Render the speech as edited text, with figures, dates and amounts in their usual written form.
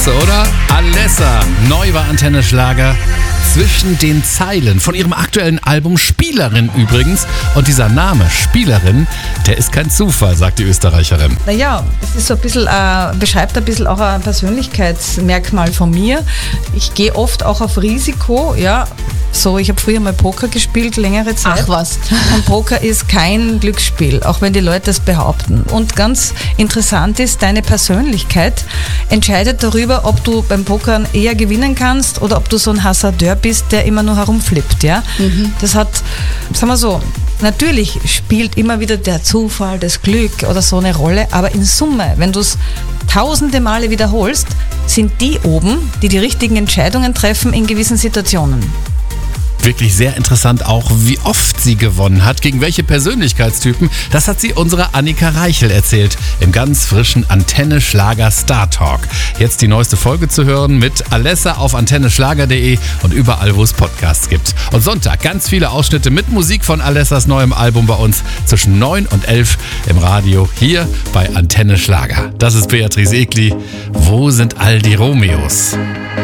Klasse, oder? Alessa, neu bei Antenne Schlager. Zwischen den Zeilen von ihrem aktuellen Album Spielerin übrigens. Und dieser Name Spielerin, der ist kein Zufall, sagt die Österreicherin. Naja, es ist so ein bisschen, beschreibt ein bisschen auch ein Persönlichkeitsmerkmal von mir. Ich gehe oft auch auf Risiko, ja. So, ich habe früher mal Poker gespielt, längere Zeit. Ach was. Und Poker ist kein Glücksspiel, auch wenn die Leute es behaupten. Und ganz interessant ist, deine Persönlichkeit entscheidet darüber, ob du beim Pokern eher gewinnen kannst oder ob du so ein Hasardeur bist, der immer nur herumflippt. Ja? Das hat, sagen wir so, natürlich spielt immer wieder der Zufall, das Glück oder so eine Rolle, aber in Summe, wenn du es tausende Male wiederholst, sind die oben, die die richtigen Entscheidungen treffen in gewissen Situationen. Wirklich sehr interessant auch, wie oft sie gewonnen hat, gegen welche Persönlichkeitstypen. Das hat sie unserer Annika Reichel erzählt im ganz frischen Antenne Schlager Star Talk. Jetzt die neueste Folge zu hören mit Alessa auf antenneschlager.de und überall, wo es Podcasts gibt. Und Sonntag ganz viele Ausschnitte mit Musik von Alessas neuem Album bei uns zwischen 9 und 11 im Radio hier bei Antenne Schlager. Das ist Beatrice Egli. Wo sind all die Romeos?